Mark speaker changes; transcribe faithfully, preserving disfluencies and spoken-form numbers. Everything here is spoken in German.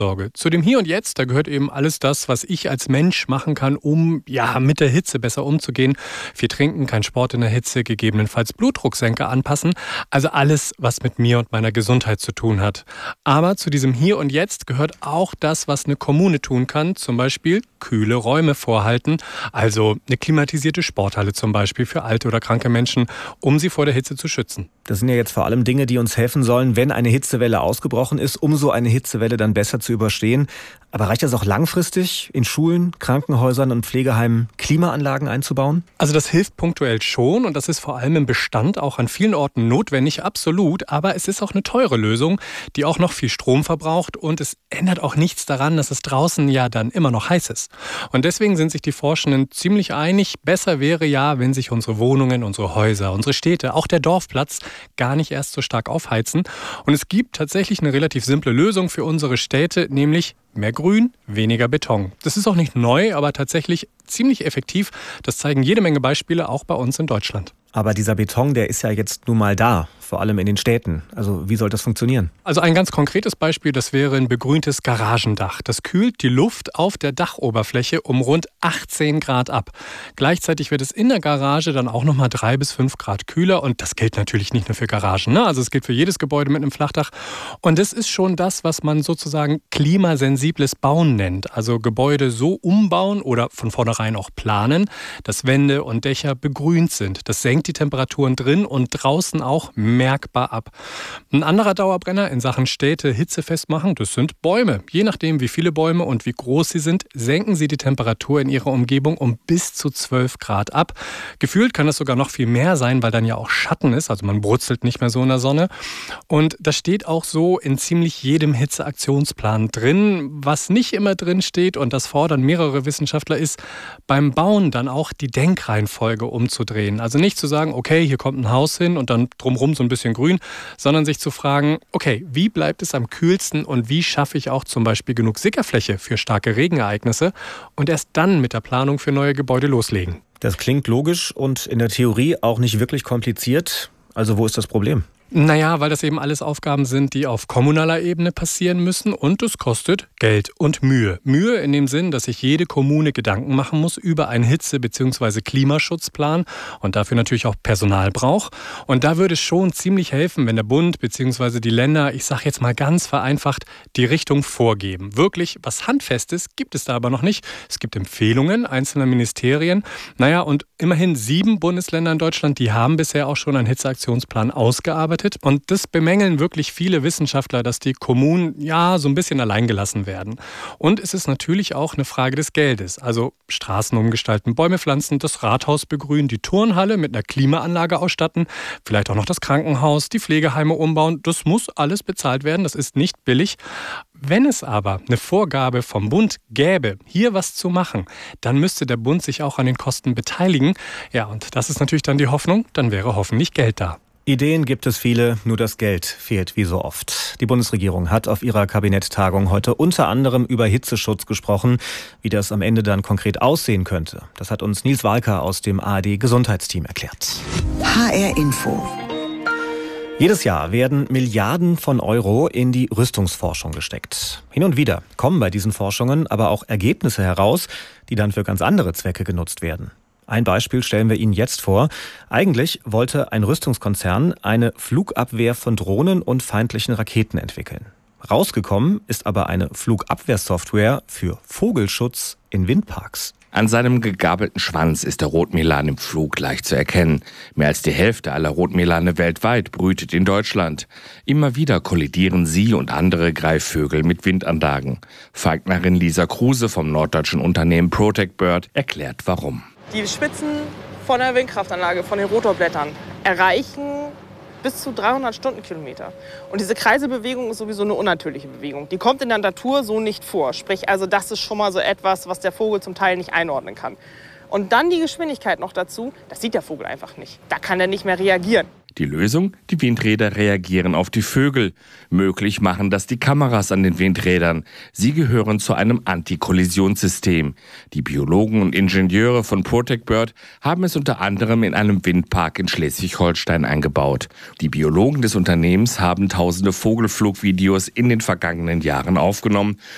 Speaker 1: Sorge. Zu dem Hier und Jetzt, da gehört eben alles das, was ich als Mensch machen kann, um ja mit der Hitze besser umzugehen. Viel trinken, kein Sport in der Hitze, gegebenenfalls Blutdrucksenker anpassen. Also alles, was mit mir und meiner Gesundheit zu tun hat. Aber zu diesem Hier und Jetzt gehört auch das, was eine Kommune tun kann. Zum Beispiel kühle Räume vorhalten. Also eine klimatisierte Sporthalle zum Beispiel für alte oder kranke Menschen, um sie vor der Hitze zu schützen.
Speaker 2: Das sind ja jetzt vor allem Dinge, die uns helfen sollen, wenn eine Hitzewelle ausgebrochen ist, um so eine Hitzewelle dann besser zu überstehen. Aber reicht das auch langfristig, in Schulen, Krankenhäusern und Pflegeheimen Klimaanlagen einzubauen?
Speaker 1: Also das hilft punktuell schon und das ist vor allem im Bestand auch an vielen Orten notwendig, absolut. Aber es ist auch eine teure Lösung, die auch noch viel Strom verbraucht und es ändert auch nichts daran, dass es draußen ja dann immer noch heiß ist. Und deswegen sind sich die Forschenden ziemlich einig, besser wäre ja, wenn sich unsere Wohnungen, unsere Häuser, unsere Städte, auch der Dorfplatz gar nicht erst so stark aufheizen. Und es gibt tatsächlich eine relativ simple Lösung für unsere Städte, nämlich mehr Grün, weniger Beton. Das ist auch nicht neu, aber tatsächlich ziemlich effektiv. Das zeigen jede Menge Beispiele, auch bei uns in Deutschland.
Speaker 2: Aber dieser Beton, der ist ja jetzt nun mal da, vor allem in den Städten. Also wie soll das funktionieren?
Speaker 1: Also ein ganz konkretes Beispiel, das wäre ein begrüntes Garagendach. Das kühlt die Luft auf der Dachoberfläche um rund achtzehn Grad ab. Gleichzeitig wird es in der Garage dann auch nochmal drei bis fünf Grad kühler. Und das gilt natürlich nicht nur für Garagen, ne? Also es gilt für jedes Gebäude mit einem Flachdach. Und das ist schon das, was man sozusagen klimasensibles Bauen nennt. Also Gebäude so umbauen oder von vornherein auch planen, dass Wände und Dächer begrünt sind. Das senkt die Temperaturen drin und draußen auch merkbar ab. Ein anderer Dauerbrenner in Sachen Städte hitzefest machen, das sind Bäume. Je nachdem, wie viele Bäume und wie groß sie sind, senken sie die Temperatur in ihrer Umgebung um bis zu zwölf Grad ab. Gefühlt kann das sogar noch viel mehr sein, weil dann ja auch Schatten ist, also man brutzelt nicht mehr so in der Sonne. Und das steht auch so in ziemlich jedem Hitzeaktionsplan drin. Was nicht immer drin steht, und das fordern mehrere Wissenschaftler, ist, beim Bauen dann auch die Denkreihenfolge umzudrehen. Also nicht zu sagen, okay, hier kommt ein Haus hin und dann drumherum so ein bisschen grün, sondern sich zu fragen, okay, wie bleibt es am kühlsten und wie schaffe ich auch zum Beispiel genug Sickerfläche für starke Regenereignisse und erst dann mit der Planung für neue Gebäude loslegen.
Speaker 2: Das klingt logisch und in der Theorie auch nicht wirklich kompliziert. Also wo ist das Problem?
Speaker 1: Naja, weil das eben alles Aufgaben sind, die auf kommunaler Ebene passieren müssen und es kostet Geld und Mühe. Mühe in dem Sinn, dass sich jede Kommune Gedanken machen muss über einen Hitze- bzw. Klimaschutzplan und dafür natürlich auch Personal braucht. Und da würde es schon ziemlich helfen, wenn der Bund bzw. die Länder, ich sage jetzt mal ganz vereinfacht, die Richtung vorgeben. Wirklich was Handfestes gibt es da aber noch nicht. Es gibt Empfehlungen einzelner Ministerien. Naja, und immerhin sieben Bundesländer in Deutschland, die haben bisher auch schon einen Hitzeaktionsplan ausgearbeitet. Und das bemängeln wirklich viele Wissenschaftler, dass die Kommunen ja so ein bisschen alleingelassen werden. Und es ist natürlich auch eine Frage des Geldes. Also Straßen umgestalten, Bäume pflanzen, das Rathaus begrünen, die Turnhalle mit einer Klimaanlage ausstatten, vielleicht auch noch das Krankenhaus, die Pflegeheime umbauen. Das muss alles bezahlt werden, das ist nicht billig. Wenn es aber eine Vorgabe vom Bund gäbe, hier was zu machen, dann müsste der Bund sich auch an den Kosten beteiligen. Ja, und das ist natürlich dann die Hoffnung, dann wäre hoffentlich Geld da.
Speaker 2: Ideen gibt es viele, nur das Geld fehlt wie so oft. Die Bundesregierung hat auf ihrer Kabinetttagung heute unter anderem über Hitzeschutz gesprochen, wie das am Ende dann konkret aussehen könnte. Das hat uns Nils Walker aus dem A R D-Gesundheitsteam erklärt.
Speaker 3: H R Info.
Speaker 2: Jedes Jahr werden Milliarden von Euro in die Rüstungsforschung gesteckt. Hin und wieder kommen bei diesen Forschungen aber auch Ergebnisse heraus, die dann für ganz andere Zwecke genutzt werden. Ein Beispiel stellen wir Ihnen jetzt vor. Eigentlich wollte ein Rüstungskonzern eine Flugabwehr von Drohnen und feindlichen Raketen entwickeln. Rausgekommen ist aber eine Flugabwehrsoftware für Vogelschutz in Windparks.
Speaker 4: An seinem gegabelten Schwanz ist der Rotmilan im Flug leicht zu erkennen. Mehr als die Hälfte aller Rotmilane weltweit brütet in Deutschland. Immer wieder kollidieren sie und andere Greifvögel mit Windanlagen. Falknerin Lisa Kruse vom norddeutschen Unternehmen Protect Bird erklärt warum.
Speaker 5: Die Spitzen von der Windkraftanlage, von den Rotorblättern, erreichen bis zu dreihundert Stundenkilometer. Und diese Kreiselbewegung ist sowieso eine unnatürliche Bewegung. Die kommt in der Natur so nicht vor. Sprich, also das ist schon mal so etwas, was der Vogel zum Teil nicht einordnen kann. Und dann die Geschwindigkeit noch dazu, das sieht der Vogel einfach nicht. Da kann er nicht mehr reagieren.
Speaker 4: Die Lösung? Die Windräder reagieren auf die Vögel. Möglich machen das die Kameras an den Windrädern. Sie gehören zu einem Antikollisionssystem. Die Biologen und Ingenieure von Protect Bird haben es unter anderem in einem Windpark in Schleswig-Holstein eingebaut. Die Biologen des Unternehmens haben tausende Vogelflugvideos in den vergangenen Jahren aufgenommen.